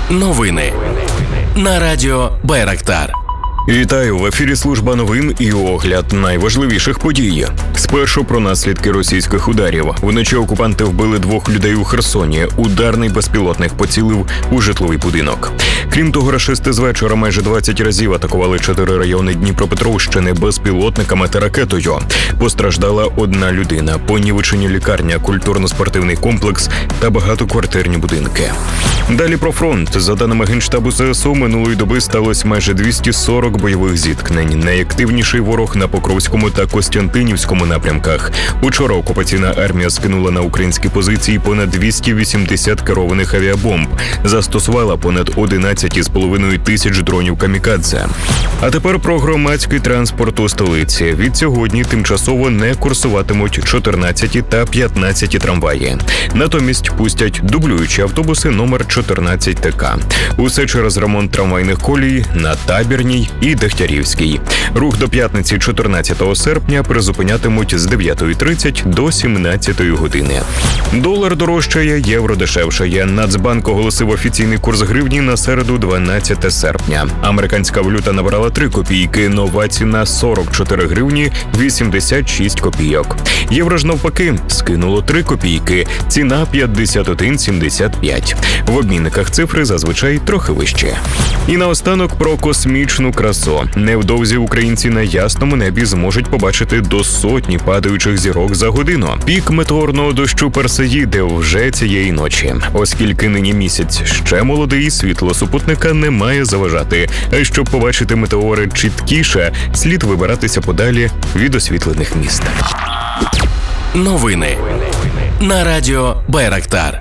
Новини на радіо Байрактар. Вітаю, в ефірі служба новин і огляд найважливіших подій. Спершу про наслідки російських ударів. Вночі окупанти вбили 2 людей у Херсоні. Ударний безпілотник поцілив у житловий будинок. Крім того, рашисти з вечора майже 20 разів атакували 4 райони Дніпропетровщини безпілотниками та ракетою. Постраждала 1 людина, понівечені лікарня, культурно-спортивний комплекс та багатоквартирні будинки. Далі про фронт. За даними Генштабу ЗСУ, минулої доби сталося майже 240 бойових зіткнень. Найактивніший ворог на Покровському та Костянтинівському напрямках. Учора окупаційна армія скинула на українські позиції понад 280 керованих авіабомб. Застосувала понад 11,5 тисяч дронів камікадзе. А тепер про громадський транспорт у столиці. Від сьогодні тимчасово не курсуватимуть 14 та 15 трамваї. Натомість пустять дублюючі автобуси номер 14 ТК. Усе через ремонт трамвайних колій на Табірній і Дегтярівській. Рух до п'ятниці 14 серпня призупинятимуть з 9:30 до 17 години. Долар дорожчає, євро дешевшає. Нацбанк оголосив офіційний курс гривні на середу 12 серпня. Американська валюта набрала 3 копійки, нова ціна 44 гривні 86 копійок. Євро ж навпаки скинуло 3 копійки, ціна 51,75. В обмінниках цифри зазвичай трохи вищі. І наостанок про космічну красу. Невдовзі українці на ясному небі зможуть побачити до 100 падаючих зірок за годину. Пік метеорного дощу Персеїди вже цієї ночі. Оскільки нині місяць ще молодий, світло супутника не має заважати. А щоб побачити метеори чіткіше, слід вибиратися подалі від освітлених міст. Новини на радіо Байрактар.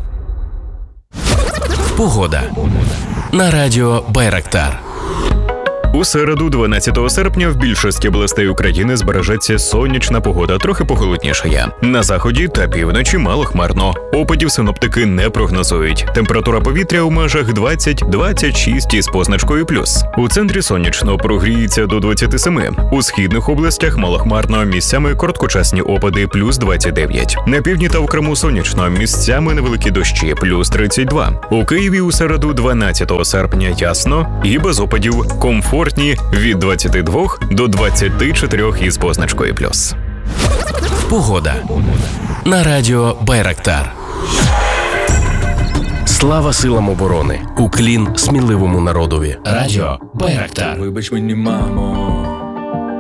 Погода на радіо Байрактар. У середу, 12 серпня, в більшості областей України збережеться сонячна погода, трохи похолоднішає. На заході та півночі малохмарно. Опадів синоптики не прогнозують. Температура повітря у межах 20-26 із позначкою плюс. У центрі сонячно, прогріється до 27. У східних областях малохмарно, місцями короткочасні опади плюс 29. На півдні та в Криму сонячно, місцями невеликі дощі плюс 32. У Києві у середу, 12 серпня, ясно і без опадів, комфортні від 22 до 24 із позначкою плюс. Погода на радіо Байрактар. Слава силам оборони! Уклін сміливому народові. Радіо Байрактар. Вибач мені, мамо.